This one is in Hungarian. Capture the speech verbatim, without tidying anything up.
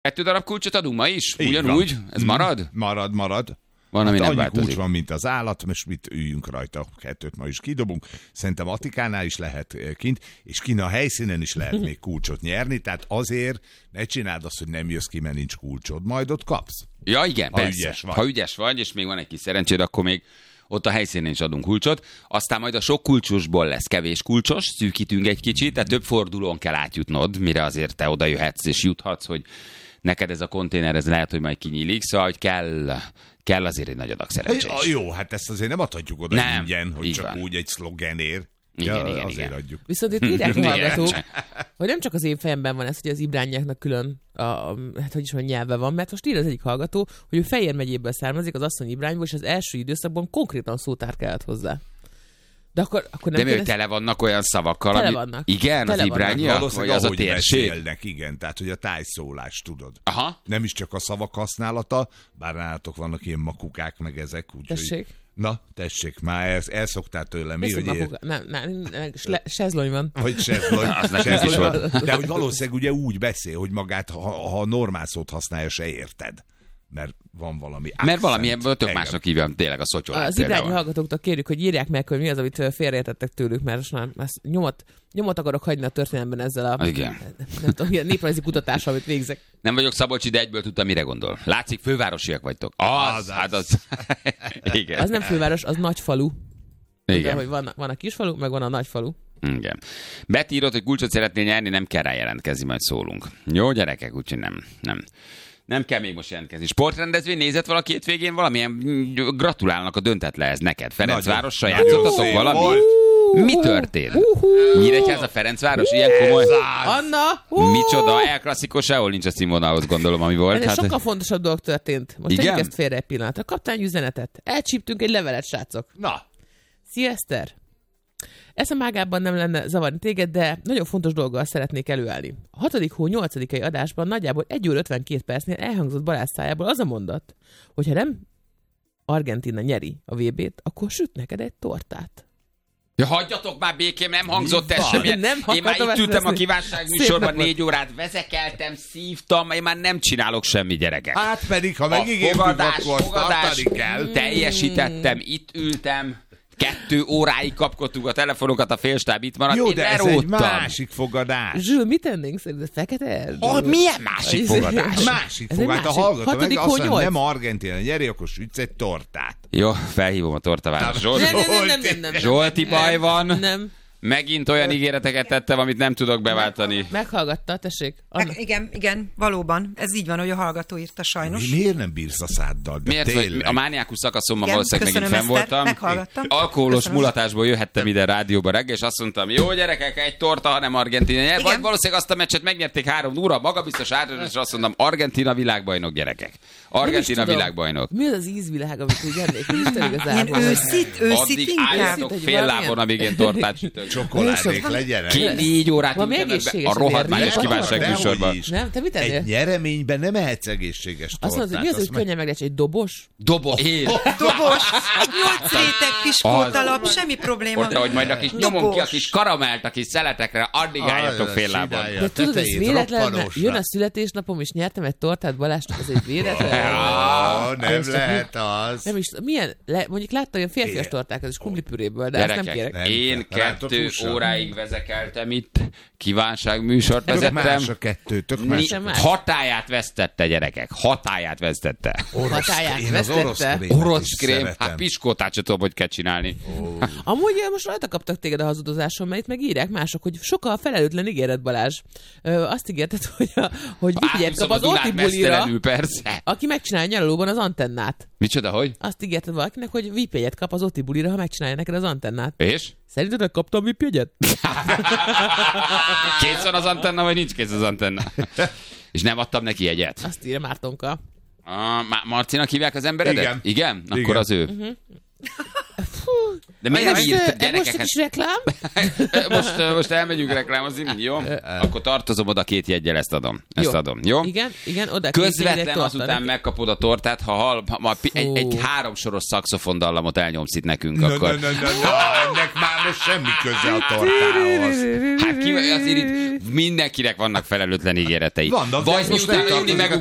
Kettő darab kulcsot adunk ma is? Így Ugyanúgy? van. Ez marad? Marad, marad. Van, ami hát nem annyi változik. kulcs van, mint az állat, most mit üljünk rajta, kettőt ma is kidobunk. Szerintem Atikánál is lehet kint, és kint a helyszínen is lehet még kulcsot nyerni, tehát azért ne csináld azt, hogy nem jössz ki, mert nincs kulcsod, majd ott kapsz. Ja, igen, ha persze. Ügyes vagy. Ha ügyes vagy, és még van egy kis szerencséd, akkor még ott a helyszínen is adunk kulcsot. Aztán majd a sok kulcsosból lesz kevés kulcsos, szűkítünk egy kicsit, tehát több fordulón kell átjutnod, mire azért te oda jöhetsz és juthatsz, hogy neked ez a konténer, ez lehet, hogy majd kinyílik, szóval hogy kell, kell azért egy nagy adag szerencsés. Hát, jó, hát ezt azért nem adhatjuk oda nem, ingyen, hogy csak van. úgy egy szlogenért. Igen, ja, igen, azért igen. adjuk. Viszont itt írják a hallgatók, hogy nem csak az én fejemben van ez, hogy az ibrányáknak külön, a, a, hát hogy is mondjam, nyelve van, mert most ír az egyik hallgató, hogy ő Fejér megyéből származik, az asszony ibrányból, és az első időszakban konkrétan szótár kellett hozzá. De akkor, akkor nem De mi, hogy kérdez... tele vannak olyan szavakkal, Tele ami... vannak. Igen, Tele az ibrányiak? Vagy Valószínűleg az a ahogy térség? beszélnek, igen, tehát hogy a tájszólás, tudod. Aha. Nem is csak a szavak használata, bár nálatok vannak ilyen makukák, meg ezek. Úgy, Tessék. Hogy... Na, tessék, már el, elszoktál tőlem. Mi, hogy ér... Nem, nem, nem, sezlony van. Hogy sezlony. Az nekünk is van. De hogy valószínűleg ugye úgy beszél, hogy magát, ha, ha normál szót használja, se érted. Mert van valami accent. Mert valami ebből tök Engem. másnak hívjam, tényleg a szotyolát. Az ibrányi hallgatóktól kérjük, hogy írják meg, hogy mi az, amit félreértettek tőlük, mert most már ezt nyomot, nyomot akarok hagyni a történelemben ezzel a Igen. nem tudom, ilyen néprajzi kutatással, amit végzek. Nem vagyok Szabolcsi, de egyből tudtam, mire gondol. Látszik, fővárosiak vagytok. Az, Az, hát az. Igen. Az nem főváros, az nagyfalu. Ugye, Igen. hogy van, van a kisfalu, meg van a nagyfalu. Igen. Beti írott, hogy kulcsot szeretnél nyerni, nem kell rá jelentkezni, majd szólunk. Jó, gyerekek, úgyhogy nem, nem. Nem kell még most jelentkezni. Sportrendezvény nézett valaki hétvégén valamilyen? Gratulálnak a döntetlenhez neked. Ferencvárosra játszottatok valami? Volt. Mi történt? Nyíregyháza Ferencváros? Ilyen komoly? Anna! Uh! Micsoda? El klasszikus, sehol nincs a színvonalhoz, gondolom, ami volt. Ennél Hát, sokkal fontosabb dolog történt. Most igen? tegyük ezt félre egy pillanatra. Kaptány üzenetet. Elcsíptünk egy levelet, srácok. Na, Szia, Eszter! Eszem ágában nem lenne zavarni téged, de nagyon fontos dolggal szeretnék előállni. A hatodik hó nyolcadikai adásban nagyjából egy óra ötvenkét percnél elhangzott Balázs szájából az a mondat, hogy ha nem Argentína nyeri a vé bét, akkor süt neked egy tortát. ja, hagyjatok már békém, nem hangzott ez van? semmilyen. Nem Én már akartam itt ültem a ezt kívánság Szép műsorban napot. négy órát, vezekeltem, szívtam, én már nem csinálok semmi, gyerekek. hát pedig, ha A megígértük, fogadás, akkor azt fogadás, tartani kell. teljesítettem, itt ültem, kettő óráig kapkodtuk a telefonokat, a félstáb itt maradt, Jó, én de ez egy leróttam. másik fogadás. Zsül, mit tennénk szerinted? Fekete? Oh, milyen másik fogadás? Másik Ez egy fogadás. A másik. hallgató meg Hatodik azt hó mondja, nyolc. nem Argentína nyeri, akkor sütsz egy tortát. Jó, felhívom a tortaváros. Zsolti, Nem, nem, nem, nem, nem, nem. Zsolti baj van. Nem. Megint olyan ígéreteket tettem, amit nem tudok beváltani. Meghallgatta, tessék. Anna. Meg, igen, igen, valóban. Ez így van, hogy a hallgató írta sajnos. Mi, miért nem bírsz a száddal? De Miért? Vagy tényleg. a mániákus szakaszomban Igen, valószínűleg megint köszönöm, fenn Eszter, voltam. meghallgattam. Alkoholos Köszönöm. mulatásból jöhettem ide rádióba reggel, és azt mondtam, jó gyerekek, egy torta, ha nem Argentína nyer. Vagy valószínűleg azt a meccset megnyerték három óra, magabiztos átadás, és azt mondom, Argentína világbajnok, gyerekek. Nem is Argentína tudom. világbajnok. Mi az az ízvilág, amit úgy ennék? Hogy Isten Ilyen igazából. őszít, őszít Addig inkább. álljatok Őszít, fél hogy lábon, valamilyen. amíg én tortát sütök. Csokoládék legyenek. Két négy órát Valami ültem ebbe egészséges a rohadmányos azért. kívánság Dehogy műsorban. is. Nem? Te mit ennél? Egy nyereményben nem ehetsz egészséges tortát. Azt mondod, hogy mi az, hogy azt meg- könnyen meglecs egy dobos? Dobo, én. Dobos, nyolc réteg kis portalap, semmi probléma. Ott, hogy majd a kis nyomom ki a Dobos. kis karamelt a kis szeletekre, addig álljatok Az, fél lábon. csinálja. De tudod, ez tetejét véletlen, mert roppanosra. jön a születésnapom, és nyertem egy tortát Balázsnak, az egy véletlen. Ó, nem Ez csak lehet az. Nem is, milyen, le, mondjuk láttam olyan férfias Igen. tortákat, és kumlipüréből, de ezt nem Gyerekek, kérek. Nem én kell. Rántott kettő hússal. óráig vezekeltem itt, kívánságműsort Tök vezettem. más a kettő, tök más. Ni- a más. hatáját vesztette, gyerekek. Hatáját vesztette. Orosz, Hatáját én az vesztette. orosz krémet Orosz is krém, szeretem. hát piskótát sem tudom, hogy kell csinálni. Amúgy ö, most rajta kaptak téged a hazudozáson, mert itt meg írják mások, hogy sokkal felelőtlen ígéret, Balázs. Ö, azt ígérted, hogy, a, hogy vigyet kap az Oti bulira, mesztelenül, persze. aki megcsinálja nyaralóban az antennát. Micsoda, hogy? Azt ígérted valakinek, hogy vé pé-jegyet kap az Oti bulira, ha megcsinálja neked az antennát. És? Szerinted kaptam vé pé-jegyet? Kész van az antenna, vagy nincs kész az antenna? És nem adtam neki jegyet. Azt írja Mártonka. Ah, Ma- Marcinak hívják az emberedet? Igen. Igen? Akkor Igen. az ő. Uh-huh. De miért nem Most, írt ö, most egy gyerekeket? kis reklám? most, ö, most elmegyünk reklámozni, jó? Akkor tartozom oda két jeggyel, ezt adom. Ezt Jó. adom, jó? Igen, igen, oda készíted egy Közvetlen torta azután neki. megkapod a tortát, ha, hal, ha ma pi- egy, Fú. egy háromsoros szaxofondallamot elnyomsz itt nekünk, Na, akkor... na, na, na, na, ennek már János semmi köze a tortához. Hát ki, azért itt mindenkinek vannak felelőtlen ígéretei. Vannak, de Vagy ez most miután nem Indi meg tartozik